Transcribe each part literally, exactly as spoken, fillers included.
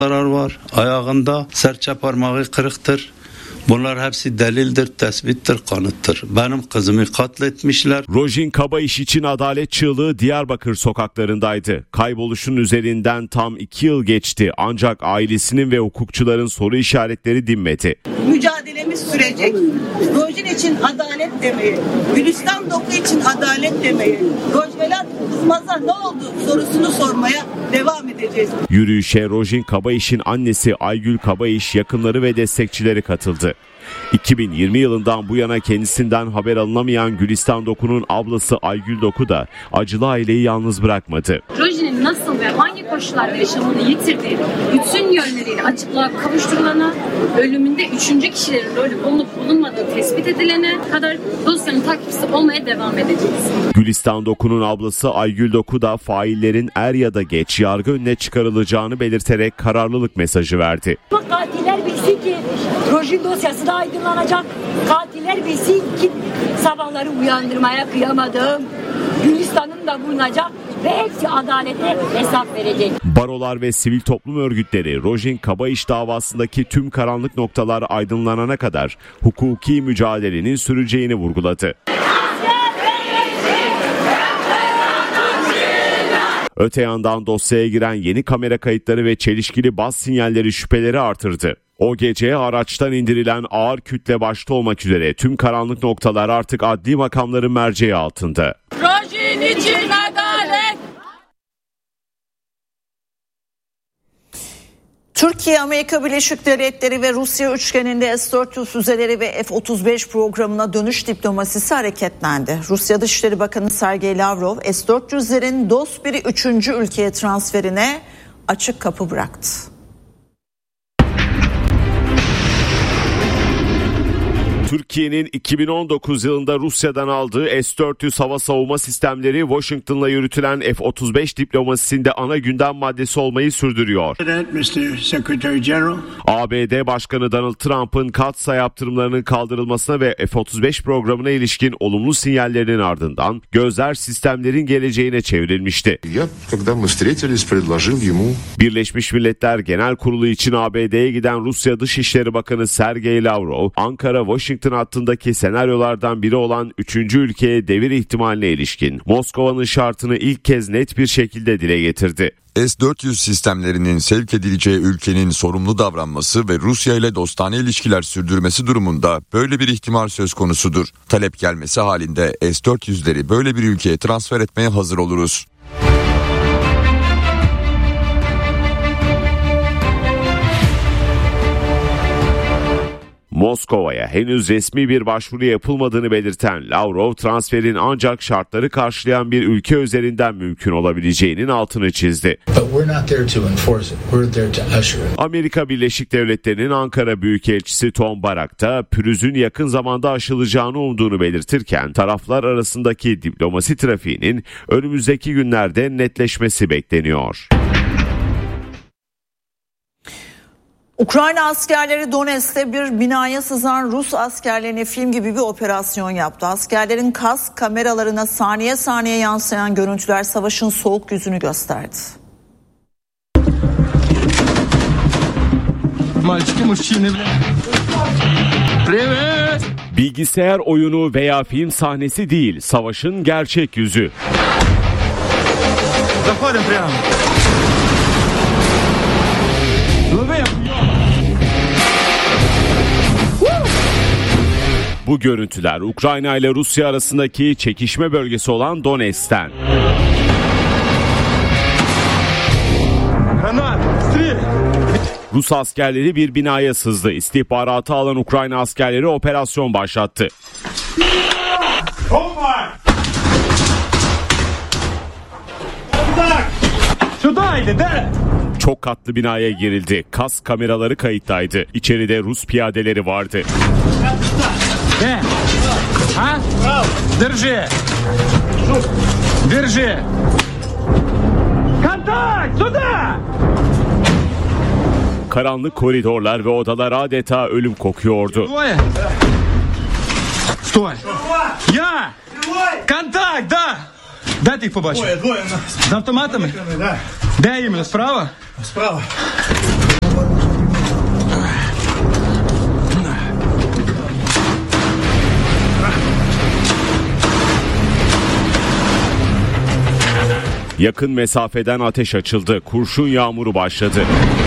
Zarar var. Ayağında serçe parmağı kırıktır. Bunlar hepsi delildir, tespittir, kanıttır. Benim kızımı katletmişler. Rojin Kabayiş için adalet çığlığı Diyarbakır sokaklarındaydı. Kayboluşun üzerinden tam iki yıl geçti. Ancak ailesinin ve hukukçuların soru işaretleri dinmedi. Mücadelemiz sürecek. Rojin için adalet demeyi, Gülistan Doku için adalet demeyi, Rojvelat kızmaza ne oldu sorusunu sormaya devam edeceğiz. Yürüyüşe Rojin Kabayiş'in annesi Aygül Kabayiş, yakınları ve destekçileri katıldı. iki bin yirmi yılından bu yana kendisinden haber alınamayan Gülistan Doku'nun ablası Aygül Doku da acılı aileyi yalnız bırakmadı. Rojin'in nasıl ve hangi koşullarda yaşamını yitirdiği bütün yönleriyle açıklığa kavuşturulana, ölümünde üçüncü kişilerin rolü bulunup bulunmadığı tespit edilene kadar dosyanın takipçisi olmaya devam edeceğiz. Gülistan Doku'nun ablası Aygül Doku da faillerin er ya da geç yargı önüne çıkarılacağını belirterek kararlılık mesajı verdi. Katiller bilsin ki Rojin dosyası da aydınlanacak. Katiller bilsin ki sabahları uyandırmaya kıyamadım. Gülistan'ın da bulunacak ve hepsi adalete hesap verecek. Barolar ve sivil toplum örgütleri Rojin Kabayiş davasındaki tüm karanlık noktalar aydınlanana kadar hukuki mücadelenin süreceğini vurguladı. Öte yandan dosyaya giren yeni kamera kayıtları ve çelişkili baz sinyalleri şüpheleri artırdı. O gece araçtan indirilen ağır kütle başta olmak üzere tüm karanlık noktalar artık adli makamların merceği altında. Rojin için adalet! Türkiye, Amerika Birleşik Devletleri ve Rusya üçgeninde S dört yüz füzeleri ve F otuz beş programına dönüş diplomasisi hareketlendi. Rusya Dışişleri Bakanı Sergey Lavrov, S dört yüzlerin dost biri üçüncü ülkeye transferine açık kapı bıraktı. Türkiye'nin iki bin on dokuz yılında Rusya'dan aldığı S dört yüz hava savunma sistemleri Washington'la yürütülen F otuz beş diplomasisinde ana gündem maddesi olmayı sürdürüyor. A B D Başkanı Donald Trump'ın Katsa yaptırımlarının kaldırılmasına ve F otuz beş programına ilişkin olumlu sinyallerinin ardından gözler sistemlerin geleceğine çevrilmişti. Birleşmiş Milletler Genel Kurulu için A B D'ye giden Rusya Dışişleri Bakanı Sergey Lavrov, Ankara-Washington hattındaki senaryolardan biri olan üçüncü ülkeye devir ihtimaline ilişkin Moskova'nın şartını ilk kez net bir şekilde dile getirdi. S dört yüz sistemlerinin sevk edileceği ülkenin sorumlu davranması ve Rusya ile dostane ilişkiler sürdürmesi durumunda böyle bir ihtimal söz konusudur. Talep gelmesi halinde S dört yüzleri böyle bir ülkeye transfer etmeye hazır oluruz. Moskova'ya henüz resmi bir başvuru yapılmadığını belirten Lavrov, transferin ancak şartları karşılayan bir ülke üzerinden mümkün olabileceğinin altını çizdi. Amerika Birleşik Devletleri'nin Ankara Büyükelçisi Tom Barak da pürüzün yakın zamanda aşılacağını umduğunu belirtirken taraflar arasındaki diplomasi trafiğinin önümüzdeki günlerde netleşmesi bekleniyor. Ukrayna askerleri Donetsk'te bir binaya sızan Rus askerlerine film gibi bir operasyon yaptı. Askerlerin kask kameralarına saniye saniye yansıyan görüntüler savaşın soğuk yüzünü gösterdi. Bilgisayar oyunu veya film sahnesi değil, savaşın gerçek yüzü. Bu görüntüler Ukrayna ile Rusya arasındaki çekişme bölgesi olan Donetsk'ten. Rus askerleri bir binaya sızdı. İstihbaratı alan Ukrayna askerleri operasyon başlattı. Çok katlı binaya girildi. Kask kameraları kayıttaydı. İçeride Rus piyadeleri vardı. Держи! Держи! Контакт! Сюда! Karanlık koridorlar ve odalar adeta ölüm kokuyordu. Стой! Я! Контакт, да! Дайте их побачить. З автоматами? Де іменно? Справа? Справа. Yakın mesafeden ateş açıldı. Kurşun yağmuru başladı.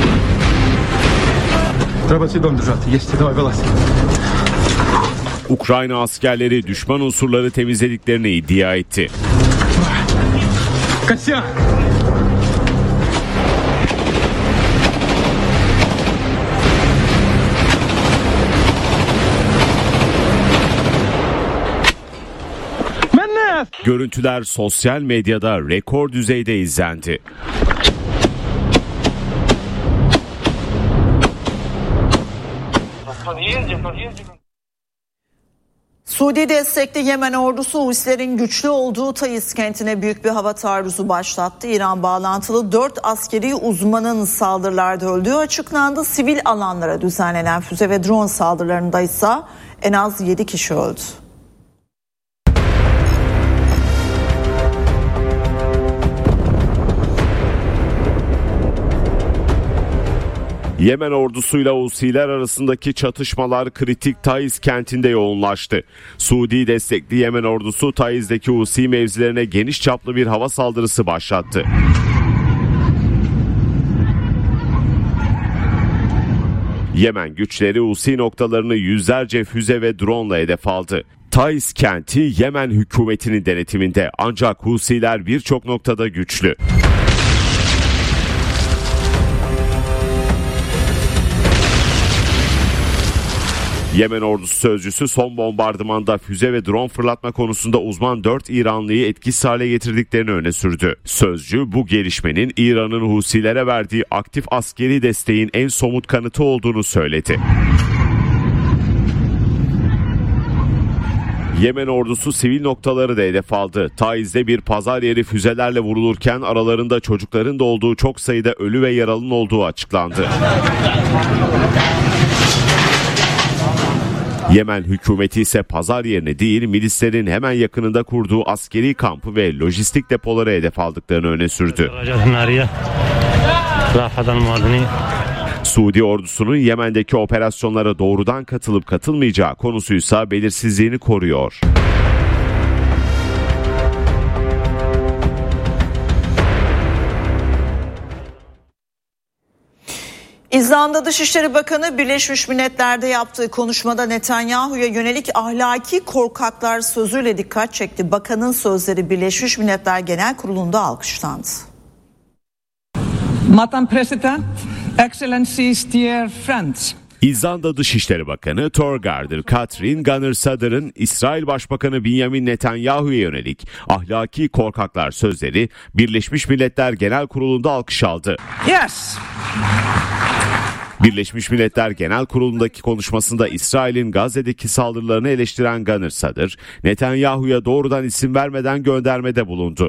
Ukrayna askerleri düşman unsurları temizlediklerini iddia etti. Görüntüler sosyal medyada rekor düzeyde izlendi. Suudi destekli Yemen ordusu Husilerin güçlü olduğu Taiz kentine büyük bir hava taarruzu başlattı. İran bağlantılı dört askeri uzmanın saldırılarda öldüğü açıklandı. Sivil alanlara düzenlenen füze ve drone saldırılarında ise en az yedi kişi öldü. Yemen ordusuyla Husiler arasındaki çatışmalar kritik Taiz kentinde yoğunlaştı. Suudi destekli Yemen ordusu Taiz'deki Husi mevzilerine geniş çaplı bir hava saldırısı başlattı. Yemen güçleri Husi noktalarını yüzlerce füze ve drone ile hedef aldı. Taiz kenti Yemen hükümetinin denetiminde, ancak Husiler birçok noktada güçlü. Yemen ordusu sözcüsü son bombardımanda füze ve drone fırlatma konusunda uzman dört İranlıyı etkisiz hale getirdiklerini öne sürdü. Sözcü bu gelişmenin İran'ın Husilere verdiği aktif askeri desteğin en somut kanıtı olduğunu söyledi. Yemen ordusu sivil noktaları da hedef aldı. Taiz'de bir pazar yeri füzelerle vurulurken aralarında çocukların da olduğu çok sayıda ölü ve yaralının olduğu açıklandı. Yemen hükümeti ise pazar yerini değil, milislerin hemen yakınında kurduğu askeri kampı ve lojistik depoları hedef aldıklarını öne sürdü. Suudi ordusunun Yemen'deki operasyonlara doğrudan katılıp katılmayacağı konusuysa belirsizliğini koruyor. İzlanda Dışişleri Bakanı Birleşmiş Milletler'de yaptığı konuşmada Netanyahu'ya yönelik ahlaki korkaklar sözüyle dikkat çekti. Bakanın sözleri Birleşmiş Milletler Genel Kurulu'nda alkışlandı. Madam President, Excellencies, dear friends. İzlanda Dışişleri Bakanı Thorgarður Katrin Gunnarsdottir'in İsrail Başbakanı Benjamin Netanyahu'ya yönelik ahlaki korkaklar sözleri Birleşmiş Milletler Genel Kurulu'nda alkış aldı. Yes. Birleşmiş Milletler Genel Kurulu'ndaki konuşmasında İsrail'in Gazze'deki saldırılarını eleştiren Gunnarsdottir, Netanyahu'ya doğrudan isim vermeden göndermede bulundu.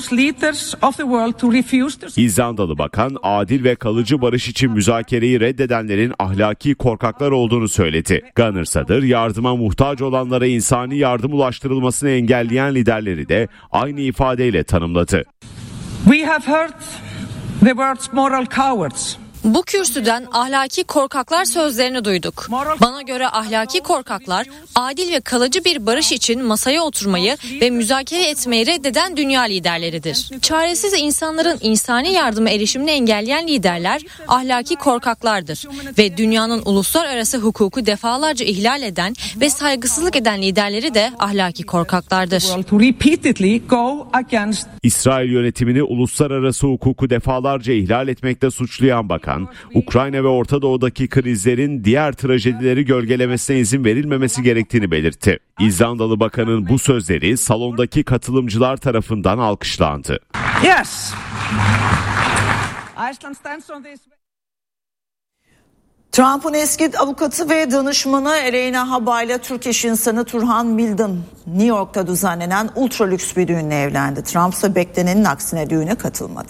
İzlandalı bakan, adil ve kalıcı barış için müzakereyi reddedenlerin ahlaki korkaklar olduğunu söyledi. Gunnarsdottir, yardıma muhtaç olanlara insani yardım ulaştırılmasını engelleyen liderleri de aynı ifadeyle tanımladı. We have heard the words moral cowards. Bu kürsüden ahlaki korkaklar sözlerini duyduk. Bana göre ahlaki korkaklar adil ve kalıcı bir barış için masaya oturmayı ve müzakere etmeyi reddeden dünya liderleridir. Çaresiz insanların insani yardıma erişimini engelleyen liderler ahlaki korkaklardır ve dünyanın uluslararası hukuku defalarca ihlal eden ve saygısızlık eden liderleri de ahlaki korkaklardır. İsrail yönetimini uluslararası hukuku defalarca ihlal etmekte suçlayan bakan, Ukrayna ve Orta Doğu'daki krizlerin diğer trajedileri gölgelemesine izin verilmemesi gerektiğini belirtti. İzlandalı bakanın bu sözleri salondaki katılımcılar tarafından alkışlandı. Yes. Trump'ın eski avukatı ve danışmanı Elena Haba ile Türk iş insanı Turhan Mildan New York'ta düzenlenen ultra lüks bir düğünle evlendi. Trump ise beklenenin aksine düğüne katılmadı.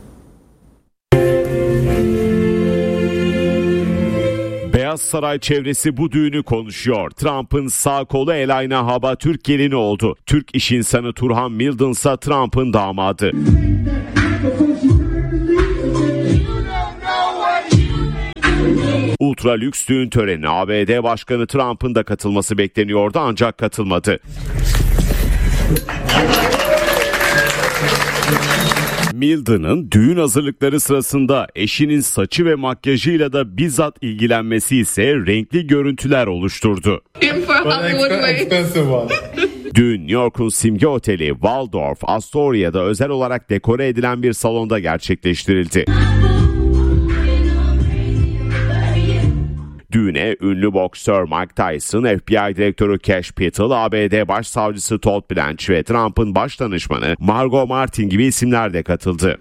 Beyaz Saray çevresi bu düğünü konuşuyor. Trump'ın sağ kolu Elena Haba Türk gelini oldu. Türk iş insanı Turhan Mildan ise Trump'ın damadı. Ultra lüks düğün törenine A B D Başkanı Trump'ın da katılması bekleniyordu, ancak katılmadı. Mildred'ın düğün hazırlıkları sırasında eşinin saçı ve makyajıyla da bizzat ilgilenmesi ise renkli görüntüler oluşturdu. Düğün New York'un simge oteli Waldorf Astoria'da özel olarak dekore edilen bir salonda gerçekleştirildi. Düğüne ünlü boksör Mike Tyson, F B I direktörü Kash Patel, A B D Başsavcısı Todd Blanche ve Trump'ın baş danışmanı Margot Martin gibi isimler de katıldı.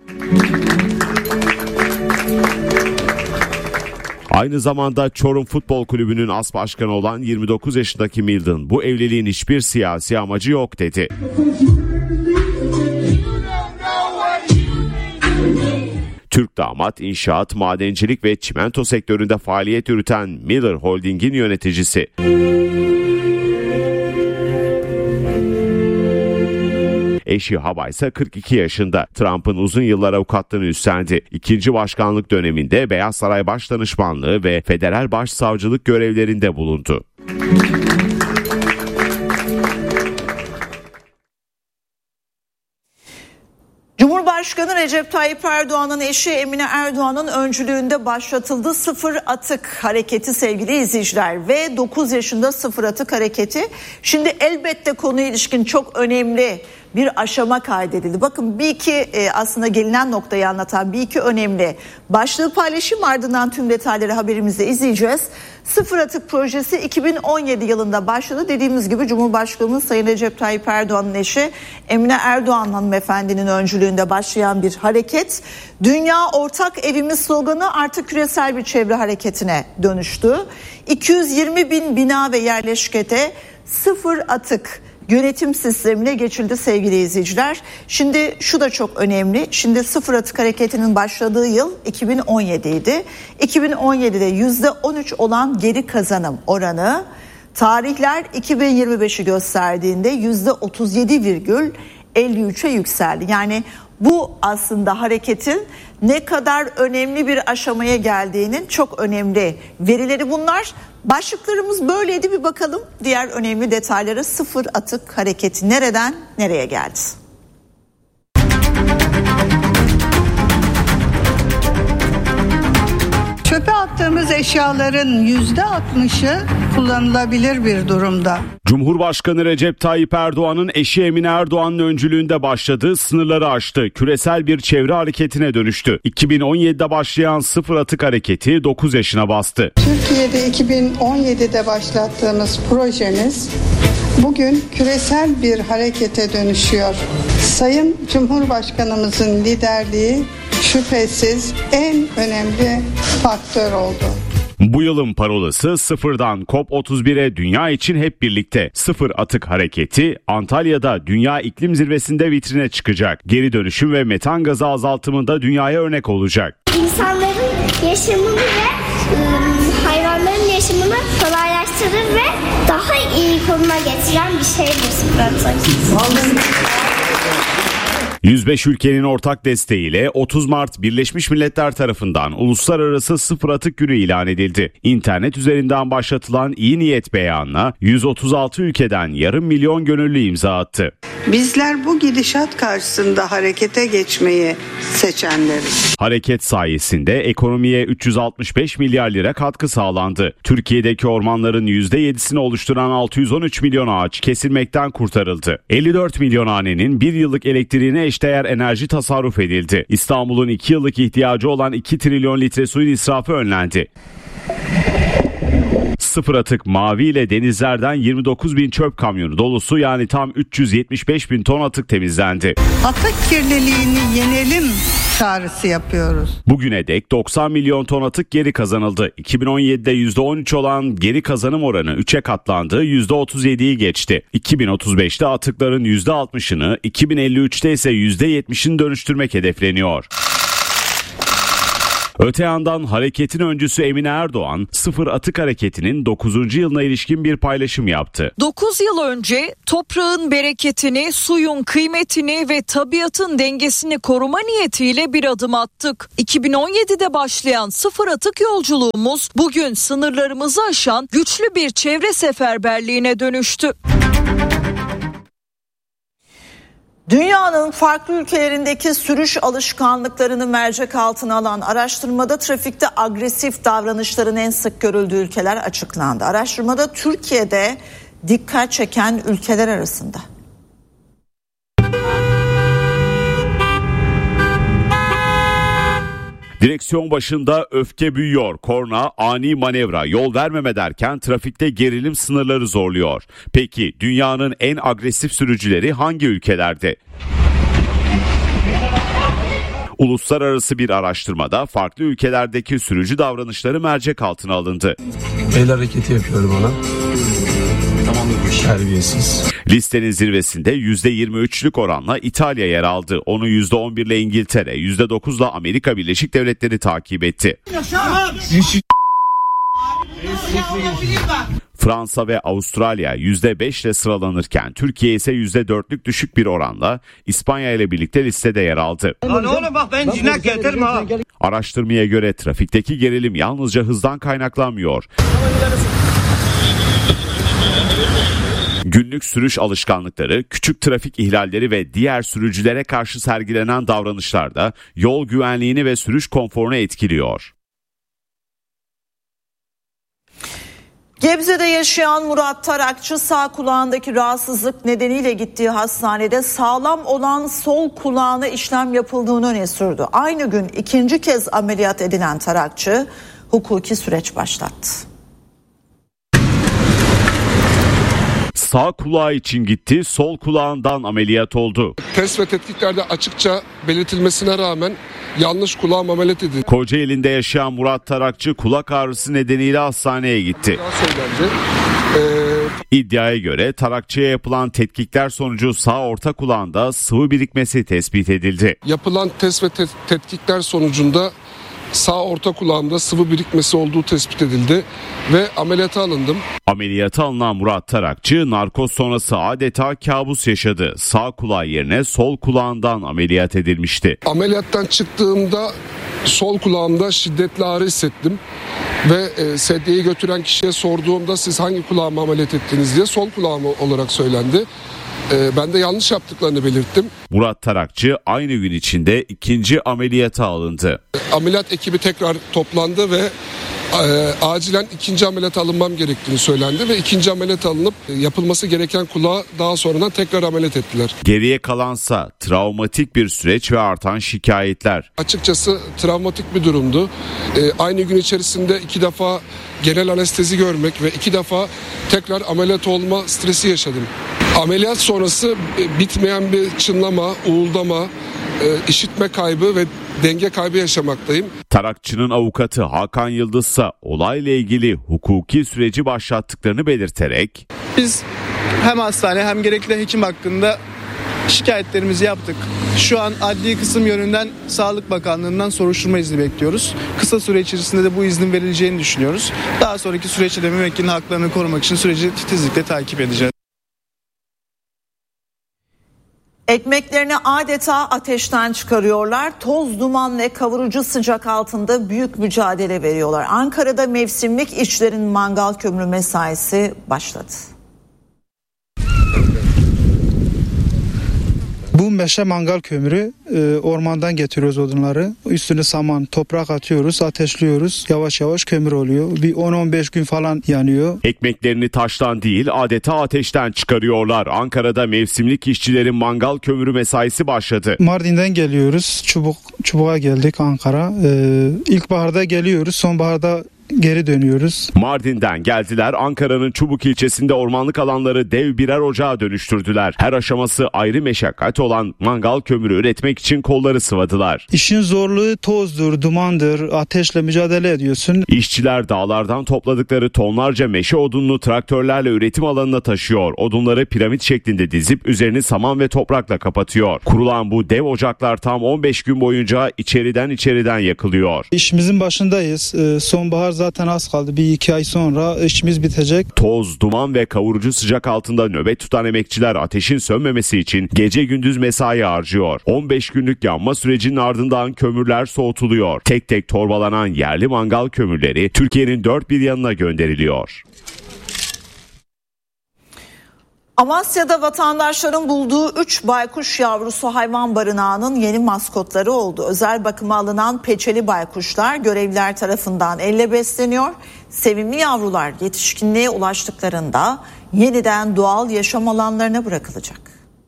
Aynı zamanda Çorum Futbol Kulübü'nün as başkanı olan yirmi dokuz yaşındaki Mildred, bu evliliğin hiçbir siyasi amacı yok dedi. Türk damat, inşaat, madencilik ve çimento sektöründe faaliyet yürüten Miller Holding'in yöneticisi. Eşi Haba ise kırk iki yaşında. Trump'ın uzun yıllar avukatlığını üstlendi. İkinci başkanlık döneminde Beyaz Saray Başdanışmanlığı ve Federal Başsavcılık görevlerinde bulundu. Cumhurbaşkanı Recep Tayyip Erdoğan'ın eşi Emine Erdoğan'ın öncülüğünde başlatıldı Sıfır Atık Hareketi sevgili izleyiciler ve dokuz yaşında Sıfır Atık Hareketi şimdi elbette konuya ilişkin çok önemli bir aşama kaydedildi. Bakın bir iki e, aslında gelinen noktayı anlatan bir iki önemli başlığı paylaşayım, ardından tüm detayları haberimizde izleyeceğiz. Sıfır Atık projesi iki bin on yedi yılında başladı. Dediğimiz gibi Cumhurbaşkanı Sayın Recep Tayyip Erdoğan'ın eşi Emine Erdoğan hanımefendinin öncülüğünde başlayan bir hareket. Dünya ortak evimiz sloganı artık küresel bir çevre hareketine dönüştü. iki yüz yirmi bin bina ve yerleşkede sıfır atık yönetim sistemine geçildi sevgili izleyiciler. Şimdi şu da çok önemli. Şimdi Sıfır Atık Hareketi'nin başladığı yıl iki bin on yedi idi. iki bin on yedide yüzde on üç olan geri kazanım oranı tarihler iki bin yirmi beşi gösterdiğinde yüzde otuz yedi virgül elli üçe yükseldi. Yani bu aslında hareketin ne kadar önemli bir aşamaya geldiğinin çok önemli verileri bunlar. Başlıklarımız böyleydi, bir bakalım diğer önemli detaylara. Sıfır Atık Hareketi nereden nereye geldi? Çöpe attığımız eşyaların yüzde altmışı kullanılabilir bir durumda. Cumhurbaşkanı Recep Tayyip Erdoğan'ın eşi Emine Erdoğan'ın öncülüğünde başladığı sınırları aştı. Küresel bir çevre hareketine dönüştü. iki bin on yedide başlayan Sıfır Atık Hareketi dokuz yaşına bastı. Türkiye'de iki bin on yedide başlattığımız projemiz bugün küresel bir harekete dönüşüyor. Sayın Cumhurbaşkanımızın liderliği şüphesiz en önemli faktör oldu. Bu yılın parolası sıfırdan COP otuz bire dünya için hep birlikte. Sıfır Atık Hareketi Antalya'da Dünya İklim Zirvesi'nde vitrine çıkacak. Geri dönüşüm ve metan gazı azaltımında dünyaya örnek olacak. İnsanların yaşamını ve ıı, hayvanların yaşamını kolaylaştırır ve daha iyi konuma getiren bir şey bu Sıfır Atık. yüz beş ülkenin ortak desteğiyle otuz Mart Birleşmiş Milletler tarafından Uluslararası Sıfır Atık Günü ilan edildi. İnternet üzerinden başlatılan iyi niyet beyanına yüz otuz altı ülkeden yarım milyon gönüllü imza attı. Bizler bu gidişat karşısında harekete geçmeyi seçenleriz. Hareket sayesinde ekonomiye üç yüz altmış beş milyar lira katkı sağlandı. Türkiye'deki ormanların yüzde yedisini oluşturan altı yüz on üç milyon ağaç kesilmekten kurtarıldı. elli dört milyon hanenin bir yıllık elektriğine eşdeğer enerji tasarruf edildi. İstanbul'un iki yıllık ihtiyacı olan iki trilyon litre suyun israfı önlendi. Sıfır Atık Mavi ile denizlerden yirmi dokuz bin çöp kamyonu dolusu yani tam üç yüz yetmiş beş bin ton atık temizlendi. Atık kirliliğini yenelim çağrısı yapıyoruz. Bugüne dek doksan milyon ton atık geri kazanıldı. iki bin on yedide yüzde on üç olan geri kazanım oranı üçe katlandı, yüzde otuz yediyi geçti. iki bin otuz beşte atıkların yüzde altmışını, iki bin elli üçte ise yüzde yetmişini dönüştürmek hedefleniyor. Öte yandan hareketin öncüsü Emine Erdoğan, Sıfır Atık Hareketi'nin dokuzuncu yılına ilişkin bir paylaşım yaptı. dokuz yıl önce toprağın bereketini, suyun kıymetini ve tabiatın dengesini koruma niyetiyle bir adım attık. iki bin on yedide başlayan Sıfır Atık yolculuğumuz bugün sınırlarımızı aşan güçlü bir çevre seferberliğine dönüştü. Dünyanın farklı ülkelerindeki sürüş alışkanlıklarını mercek altına alan araştırmada trafikte agresif davranışların en sık görüldüğü ülkeler açıklandı. Araştırmada Türkiye'de dikkat çeken ülkeler arasında. Direksiyon başında öfke büyüyor, korna, ani manevra, yol vermeme derken trafikte gerilim sınırları zorluyor. Peki dünyanın en agresif sürücüleri hangi ülkelerde? Uluslararası bir araştırmada farklı ülkelerdeki sürücü davranışları mercek altına alındı. El hareketi yapıyorum ona. Terbiyesiz. Listenin zirvesinde yüzde yirmi üçlük oranla İtalya yer aldı. Onu yüzde on bir ile İngiltere, yüzde dokuz ile Amerika Birleşik Devletleri takip etti. Fransa ve Avustralya yüzde beş ile sıralanırken Türkiye ise yüzde dörtlük düşük bir oranla İspanya ile birlikte listede yer aldı. Oğlum bak ben cinak getirme ha. Araştırmaya göre trafikteki gerilim yalnızca hızdan kaynaklanmıyor. Günlük sürüş alışkanlıkları, küçük trafik ihlalleri ve diğer sürücülere karşı sergilenen davranışlar da yol güvenliğini ve sürüş konforunu etkiliyor. Gebze'de yaşayan Murat Tarakçı sağ kulağındaki rahatsızlık nedeniyle gittiği hastanede sağlam olan sol kulağına işlem yapıldığını öne sürdü. Aynı gün ikinci kez ameliyat edilen Tarakçı hukuki süreç başlattı. Sağ kulağı için gitti, sol kulağından ameliyat oldu. Test ve tetkiklerde açıkça belirtilmesine rağmen yanlış kulağım ameliyat edildi. Kocaeli'nde yaşayan Murat Tarakçı kulak ağrısı nedeniyle hastaneye gitti. Ee... İddiaya göre Tarakçı'ya yapılan tetkikler sonucu sağ orta kulağında sıvı birikmesi tespit edildi. Yapılan test ve te- tetkikler sonucunda sağ orta kulağımda sıvı birikmesi olduğu tespit edildi ve ameliyata alındım. Ameliyata alınan Murat Tarakçı narkoz sonrası adeta kabus yaşadı. Sağ kulağı yerine sol kulağından ameliyat edilmişti. Ameliyattan çıktığımda sol kulağımda şiddetli ağrı hissettim ve e, sedyeyi götüren kişiye sorduğumda siz hangi kulağımı ameliyat ettiniz diye sol kulağımı olarak söylendi. Ben de yanlış yaptıklarını belirttim. Murat Tarakçı aynı gün içinde ikinci ameliyata alındı. Ameliyat ekibi tekrar toplandı ve e, acilen ikinci ameliyata alınmam gerektiğini söylendi ve ikinci ameliyat alınıp e, yapılması gereken kulağı daha sonradan tekrar ameliyat ettiler. Geriye kalansa travmatik bir süreç ve artan şikayetler. Açıkçası travmatik bir durumdu. E, aynı gün içerisinde iki defa genel anestezi görmek ve iki defa tekrar ameliyat olma stresi yaşadım. Ameliyat sonrası bitmeyen bir çınlama, uğuldama, işitme kaybı ve denge kaybı yaşamaktayım. Tarakçı'nın avukatı Hakan Yıldız ise olayla ilgili hukuki süreci başlattıklarını belirterek biz hem hastane hem gerekli hekim hakkında şikayetlerimizi yaptık. Şu an adli kısım yönünden Sağlık Bakanlığı'ndan soruşturma izni bekliyoruz. Kısa süre içerisinde de bu iznin verileceğini düşünüyoruz. Daha sonraki süreçte de müvekkilin haklarını korumak için süreci titizlikle takip edeceğiz. Ekmeklerini adeta ateşten çıkarıyorlar. Toz, duman ve kavurucu sıcak altında büyük mücadele veriyorlar. Ankara'da mevsimlik işçilerin mangal kömürü mesaisi başladı. Bu meşe mangal kömürü, e, ormandan getiriyoruz odunları. Üstüne saman, toprak atıyoruz, ateşliyoruz. Yavaş yavaş kömür oluyor. Bir on on beş gün falan yanıyor. Ekmeklerini taştan değil adeta ateşten çıkarıyorlar. Ankara'da mevsimlik işçilerin mangal kömürü mesaisi başladı. Mardin'den geliyoruz. Çubuk Çubuk'a geldik Ankara. Ee, İlkbaharda geliyoruz. Sonbaharda geri dönüyoruz. Mardin'den geldiler. Ankara'nın Çubuk ilçesinde ormanlık alanları dev birer ocağa dönüştürdüler. Her aşaması ayrı meşakkat olan mangal kömürü üretmek için kolları sıvadılar. İşin zorluğu tozdur, dumandır, ateşle mücadele ediyorsun. İşçiler dağlardan topladıkları tonlarca meşe odununu traktörlerle üretim alanına taşıyor. Odunları piramit şeklinde dizip üzerini saman ve toprakla kapatıyor. Kurulan bu dev ocaklar tam on beş gün boyunca içeriden içeriden yakılıyor. İşimizin başındayız. Ee, sonbahar zaten az kaldı. Bir iki ay sonra işimiz bitecek. Toz, duman ve kavurucu sıcak altında nöbet tutan emekçiler ateşin sönmemesi için gece gündüz mesai harcıyor. on beş günlük yanma sürecinin ardından kömürler soğutuluyor. Tek tek torbalanan yerli mangal kömürleri Türkiye'nin dört bir yanına gönderiliyor. Amasya'da vatandaşların bulduğu üç baykuş yavrusu hayvan barınağının yeni maskotları oldu. Özel bakıma alınan peçeli baykuşlar görevliler tarafından elle besleniyor. Sevimli yavrular yetişkinliğe ulaştıklarında yeniden doğal yaşam alanlarına bırakılacak.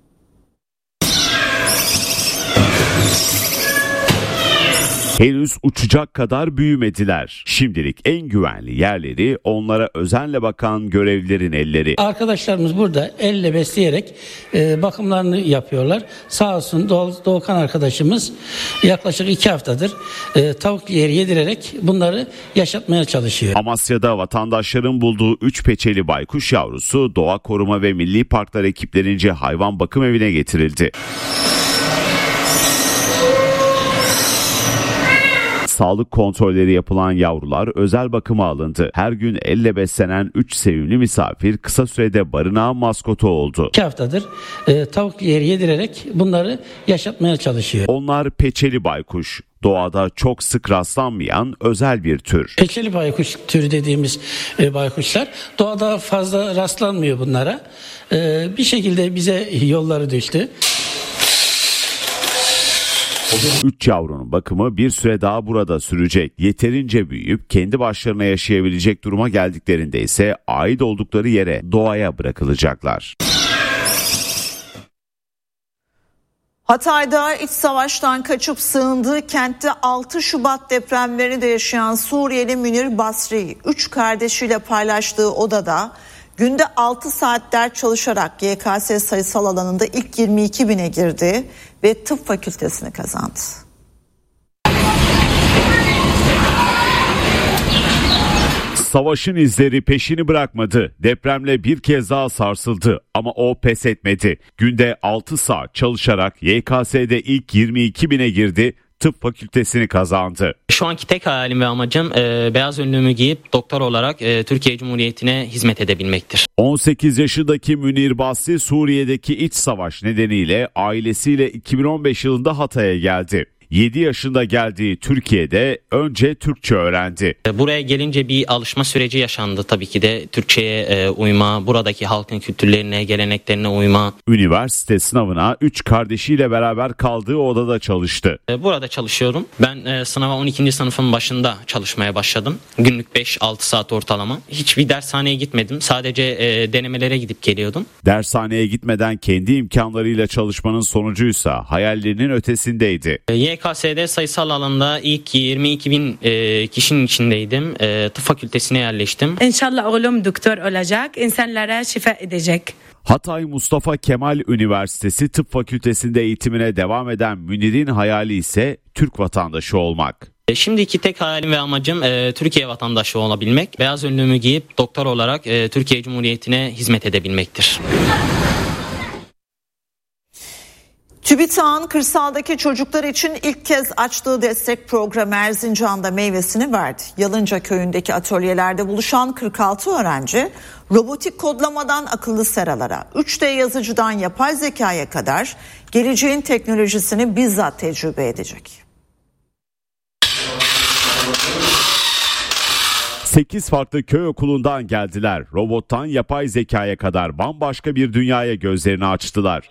Henüz uçacak kadar büyümediler. Şimdilik en güvenli yerleri onlara özenle bakan görevlilerin elleri. Arkadaşlarımız burada elle besleyerek e, bakımlarını yapıyorlar. Sağ olsun Doğukan arkadaşımız yaklaşık iki haftadır e, tavuk yeri yedirerek bunları yaşatmaya çalışıyor. Amasya'da vatandaşların bulduğu üç peçeli baykuş yavrusu Doğa Koruma ve Milli Parklar ekiplerince hayvan bakım evine getirildi. Sağlık kontrolleri yapılan yavrular özel bakıma alındı. Her gün elle beslenen üç sevimli misafir kısa sürede barınağın maskotu oldu. iki haftadır e, tavuk yeri yedirerek bunları yaşatmaya çalışıyor. Onlar peçeli baykuş. Doğada çok sık rastlanmayan özel bir tür. Peçeli baykuş türü dediğimiz e, baykuşlar doğada fazla rastlanmıyor bunlara. E, bir şekilde bize yolları düştü. Üç yavrunun bakımı bir süre daha burada sürecek. Yeterince büyüyüp kendi başlarına yaşayabilecek duruma geldiklerinde ise ait oldukları yere, doğaya bırakılacaklar. Hatay'da iç savaştan kaçıp sığındığı kentte altı Şubat depremlerini de yaşayan Suriyeli Münir Basri, üç kardeşiyle paylaştığı odada günde altı saat ders çalışarak Y K S sayısal alanında ilk yirmi iki bine girdi ve tıp fakültesini kazandı. Savaşın izleri peşini bırakmadı. Depremle bir kez daha sarsıldı ama o pes etmedi. Günde altı saat çalışarak Y K S'de ilk yirmi iki bine girdi. Tıp fakültesini kazandı. Şu anki tek hayalim ve amacım e, beyaz önlüğümü giyip doktor olarak e, Türkiye Cumhuriyeti'ne hizmet edebilmektir. on sekiz yaşındaki Münir Basri Suriye'deki iç savaş nedeniyle ailesiyle iki bin on beş yılında Hatay'a geldi. yedi yaşında geldiği Türkiye'de önce Türkçe öğrendi. Buraya gelince bir alışma süreci yaşandı tabii ki de. Türkçe'ye e, uyma, buradaki halkın kültürlerine, geleneklerine uyma. Üniversite sınavına üç kardeşiyle beraber kaldığı odada çalıştı. E, burada çalışıyorum. Ben e, sınava on ikinci sınıfın başında çalışmaya başladım. Günlük beş altı saat ortalama. Hiçbir dershaneye gitmedim. Sadece e, denemelere gidip geliyordum. Dershaneye gitmeden kendi imkanlarıyla çalışmanın sonucuysa hayallerinin ötesindeydi. E, Y K S'de sayısal alanda ilk yirmi iki bin e, kişinin içindeydim. E, tıp fakültesine yerleştim. İnşallah oğlum doktor olacak, insanlara şifa edecek. Hatay Mustafa Kemal Üniversitesi Tıp Fakültesinde eğitimine devam eden Münir'in hayali ise Türk vatandaşı olmak. E, şimdiki tek hayalim ve amacım e, Türkiye vatandaşı olabilmek. Beyaz önlüğümü giyip doktor olarak e, Türkiye Cumhuriyeti'ne hizmet edebilmektir. TÜBİTAK'ın kırsaldaki çocuklar için ilk kez açtığı destek programı Erzincan'da meyvesini verdi. Yalınca köyündeki atölyelerde buluşan kırk altı öğrenci robotik kodlamadan akıllı seralara, üç D yazıcıdan yapay zekaya kadar geleceğin teknolojisini bizzat tecrübe edecek. sekiz farklı köy okulundan geldiler. Robottan yapay zekaya kadar bambaşka bir dünyaya gözlerini açtılar.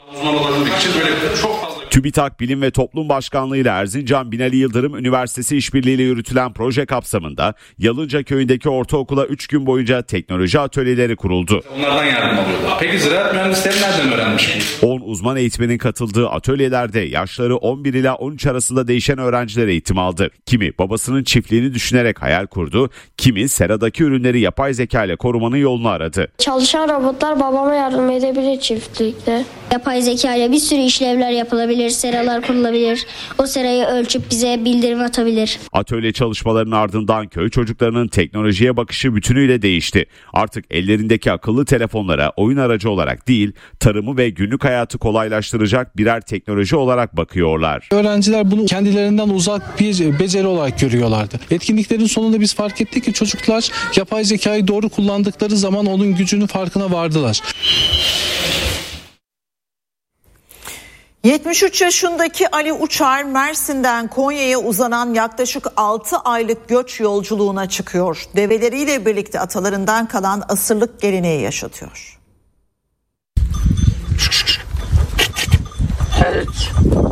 TÜBİTAK Bilim ve Toplum Başkanlığı ile Erzincan Binali Yıldırım Üniversitesi işbirliğiyle yürütülen proje kapsamında Yalınca köyündeki ortaokula üç gün boyunca teknoloji atölyeleri kuruldu. Onlardan yardım alıyordu. Peki ziraat mühendisleri nereden öğrenmiş? on uzman eğitmenin katıldığı atölyelerde yaşları on bir ila on üç arasında değişen öğrenciler eğitim aldı. Kimi babasının çiftliğini düşünerek hayal kurdu, kimi seradaki ürünleri yapay zeka ile korumanın yolunu aradı. Çalışan robotlar babama yardım edebilir çiftlikte. Yapay zeka ile bir sürü işlevler yapılabilir, seralar kurulabilir. O serayı ölçüp bize bildirim atabilir. Atölye çalışmalarının ardından köy çocuklarının teknolojiye bakışı bütünüyle değişti. Artık ellerindeki akıllı telefonlara oyun aracı olarak değil, tarımı ve günlük hayatı kolaylaştıracak birer teknoloji olarak bakıyorlar. Öğrenciler bunu kendilerinden uzak bir beceri olarak görüyorlardı. Etkinliklerin sonunda biz fark ettik ki çocuklar yapay zekayı doğru kullandıkları zaman onun gücünün farkına vardılar. yetmiş üç yaşındaki Ali Uçar Mersin'den Konya'ya uzanan yaklaşık altı aylık göç yolculuğuna çıkıyor. Develeriyle birlikte atalarından kalan asırlık geleneği yaşatıyor. Evet.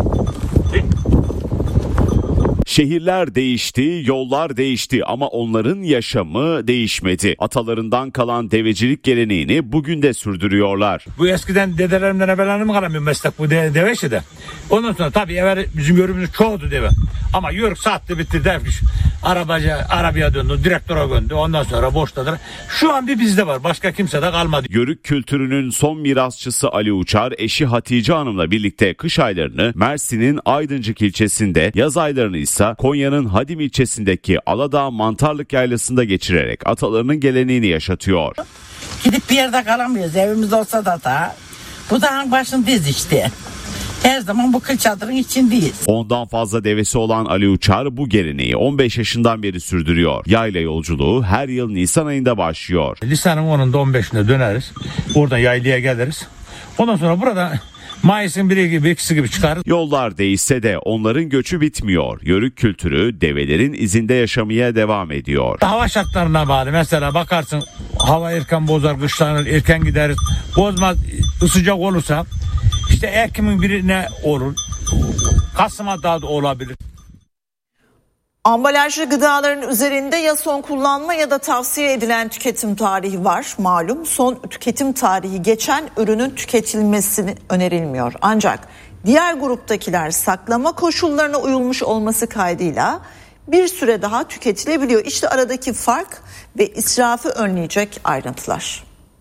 Şehirler değişti, yollar değişti ama onların yaşamı değişmedi. Atalarından kalan devecilik geleneğini bugün de sürdürüyorlar. Bu eskiden dedelerimden evvelanim kalan bir meslek bu de, deve işi de. Ondan sonra tabii evvel bizim yörümüzün çoğudu deve. Ama yörük sattı bitti derviş. Arabacı arabaya döndü, direktöre döndü. Ondan sonra boştadır. Şu an bir bizde var. Başka kimse de kalmadı. Yörük kültürünün son mirasçısı Ali Uçar, eşi Hatice Hanım'la birlikte kış aylarını Mersin'in Aydıncık ilçesinde, yaz aylarını ise Konya'nın Hadim ilçesindeki Aladağ Mantarlık Yaylası'nda geçirerek atalarının geleneğini yaşatıyor. Gidip bir yerde kalamıyoruz. Evimiz olsa da da. Bu dağın başındayız işte. Her zaman bu kıl çadırın içindeyiz. Ondan fazla devesi olan Ali Uçar bu geleneği on beş yaşından beri sürdürüyor. Yayla yolculuğu her yıl Nisan ayında başlıyor. Nisan'ın onunda on beşinde döneriz. Oradan yaylaya geliriz. Ondan sonra burada Mayıs'ın biri gibi ikisi gibi çıkarız. Yollar değişse de onların göçü bitmiyor. Yörük kültürü develerin izinde yaşamaya devam ediyor. Hava şartlarına bağlı. Mesela bakarsın hava erken bozar, kışlanır, erken gideriz. Bozmaz, sıcak olursa işte Ekim'in birine olur. Kasım'a daha da olabilir. Ambalajlı gıdaların üzerinde ya son kullanma ya da tavsiye edilen tüketim tarihi var. Malum son tüketim tarihi geçen ürünün tüketilmesini önerilmiyor. Ancak diğer gruptakiler saklama koşullarına uyulmuş olması kaydıyla bir süre daha tüketilebiliyor. İşte aradaki fark ve israfı önleyecek ayrıntılar.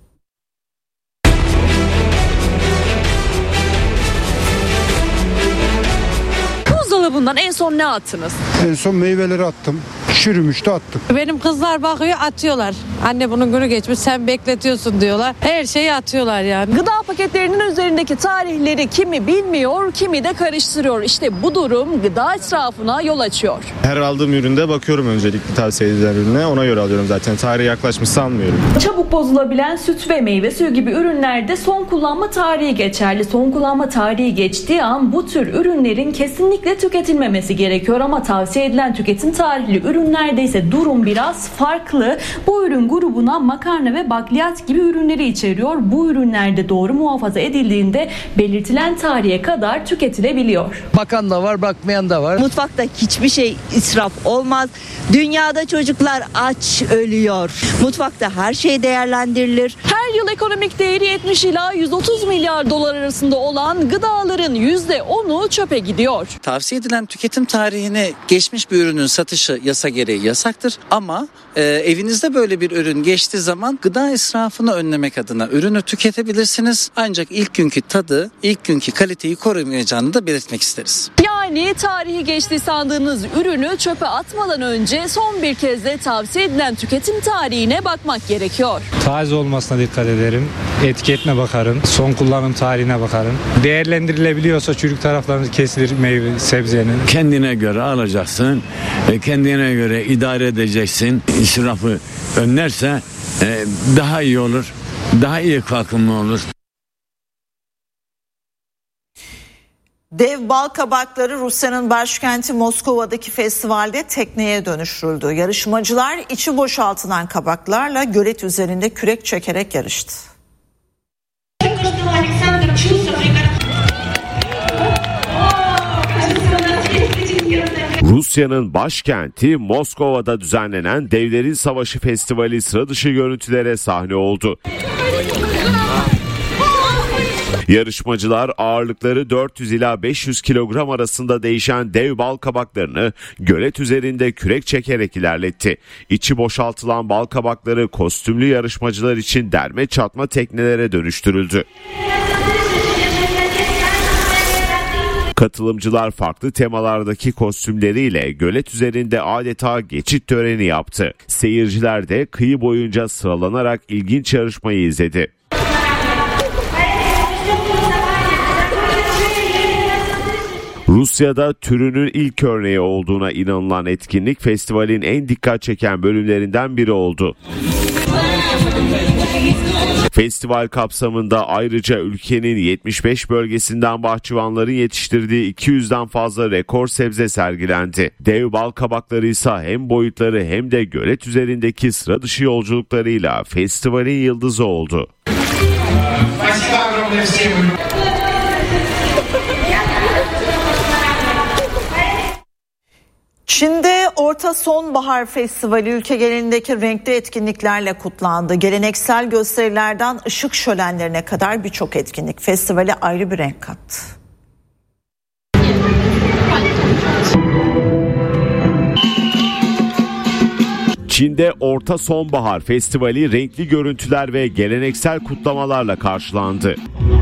Buzdolabından en son ne attınız? En son meyveleri attım. Çürümüştü attık. Benim kızlar bakıyor atıyorlar. Anne bunun günü geçmiş sen bekletiyorsun diyorlar. Her şeyi atıyorlar yani. Gıda paketlerinin üzerindeki tarihleri kimi bilmiyor, kimi de karıştırıyor. İşte bu durum gıda israfına yol açıyor. Her aldığım üründe bakıyorum öncelikle tavsiye edilen ürüne. Ona göre alıyorum zaten. Tarihi yaklaşmış sanmıyorum. Çabuk bozulabilen süt ve meyve suyu gibi ürünlerde son kullanma tarihi geçerli. Son kullanma tarihi geçtiği an bu tür ürünlerin kesinlikle tüketilmemesi gerekiyor. Ama tavsiye edilen tüketim tarihli ürünlerde ise durum biraz farklı. Bu ürün grubuna makarna ve bakliyat gibi ürünleri içeriyor. Bu ürünlerde doğru muhafaza edildiğinde belirtilen tarihe kadar tüketilebiliyor. Bakan da var, bakmayan da var. Mutfakta hiçbir şey israf olmaz. Dünyada çocuklar aç ölüyor. Mutfakta her şey değerlendirilir. Her yıl ekonomik değeri yetmiş ila yüz otuz milyar dolar arasında olan gıdaların yüzde onu çöpe gidiyor. Tavsiye edilen tüketim tarihini geçmiş bir ürünün satışı yasa gereği yasaktır. Ama e, evinizde böyle bir ürün geçtiği zaman gıda israfını önlemek adına ürünü tüketebilirsiniz. Ancak ilk günkü tadı, ilk günkü kaliteyi korumayacağını da belirtmek isteriz. Yani tarihi geçti sandığınız ürünü çöpe atmadan önce son bir kez de tavsiye edilen tüketim tarihine bakmak gerekiyor. Taze olmasına dikkat ederim. Etiketine bakarım. Son kullanım tarihine bakarım. Değerlendirilebiliyorsa çürük taraflarını kesilir meyve sebzenin. Kendine göre alacaksın. Kendine göre idare edeceksin. İsrafı önlerse daha iyi olur. Daha iyi kalkınma olur. Dev bal kabakları Rusya'nın başkenti Moskova'daki festivalde tekneye dönüştürüldü. Yarışmacılar içi boşaltılan kabaklarla gölet üzerinde kürek çekerek yarıştı. Rusya'nın başkenti Moskova'da düzenlenen Devlerin Savaşı Festivali sıradışı görüntülere sahne oldu. Yarışmacılar ağırlıkları dört yüz ila beş yüz kilogram arasında değişen dev bal kabaklarını gölet üzerinde kürek çekerek ilerletti. İçi boşaltılan bal kabakları kostümlü yarışmacılar için derme çatma teknelere dönüştürüldü. Katılımcılar farklı temalardaki kostümleriyle gölet üzerinde adeta geçit töreni yaptı. Seyirciler de kıyı boyunca sıralanarak ilginç yarışmayı izledi. Rusya'da türünün ilk örneği olduğuna inanılan etkinlik festivalin en dikkat çeken bölümlerinden biri oldu. Festival kapsamında ayrıca ülkenin yetmiş beş bölgesinden bahçıvanların yetiştirdiği iki yüzden fazla rekor sebze sergilendi. Dev bal kabakları ise hem boyutları hem de gölet üzerindeki sıra dışı yolculuklarıyla festivalin yıldızı oldu. Çin'de Orta Sonbahar Festivali ülke genelindeki renkli etkinliklerle kutlandı. Geleneksel gösterilerden ışık şölenlerine kadar birçok etkinlik festivale ayrı bir renk kattı. Çin'de Orta Sonbahar Festivali renkli görüntüler ve geleneksel kutlamalarla karşılandı.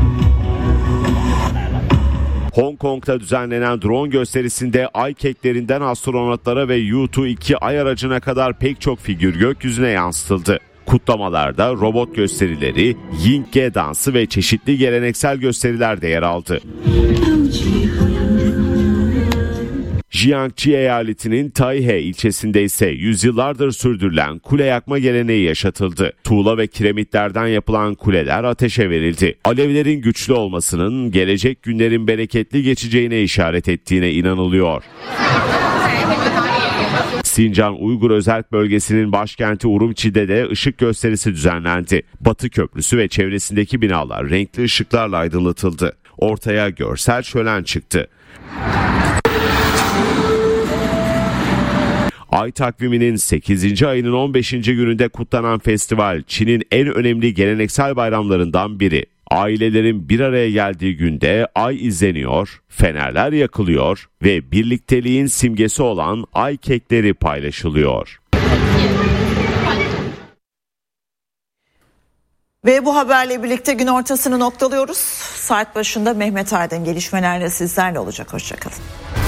Hong Kong'da düzenlenen drone gösterisinde ay keklerinden astronotlara ve U iki ay aracına kadar pek çok figür gökyüzüne yansıtıldı. Kutlamalarda robot gösterileri, Yingge dansı ve çeşitli geleneksel gösteriler de yer aldı. Jiangxi eyaletinin Taihe ilçesinde ise yüzyıllardır sürdürülen kule yakma geleneği yaşatıldı. Tuğla ve kiremitlerden yapılan kuleler ateşe verildi. Alevlerin güçlü olmasının gelecek günlerin bereketli geçeceğine işaret ettiğine inanılıyor. Sincan Uygur Özerk Bölgesi'nin başkenti Urumçi'de de ışık gösterisi düzenlendi. Batı Köprüsü ve çevresindeki binalar renkli ışıklarla aydınlatıldı. Ortaya görsel şölen çıktı. Ay takviminin sekizinci ayının on beşinci gününde kutlanan festival Çin'in en önemli geleneksel bayramlarından biri. Ailelerin bir araya geldiği günde ay izleniyor, fenerler yakılıyor ve birlikteliğin simgesi olan ay kekleri paylaşılıyor. Ve bu haberle birlikte gün ortasını noktalıyoruz. Saat başında Mehmet Aydın gelişmelerle sizlerle olacak. Hoşçakalın.